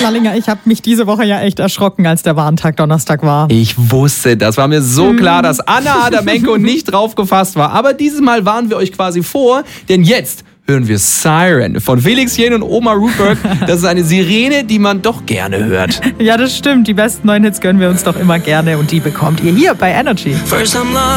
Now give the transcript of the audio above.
Lallinger, ich habe mich diese Woche ja echt erschrocken, als der Warntag Donnerstag war. Ich wusste, das war mir so klar, dass Anna Adamenko nicht drauf gefasst war. Aber dieses Mal warnen wir euch quasi vor, denn jetzt hören wir Siren von Felix Jähn und Omar Rupert. Das ist eine Sirene, die man doch gerne hört. Ja, das stimmt. Die besten neuen Hits gönnen wir uns doch immer gerne und die bekommt ihr hier bei Energy.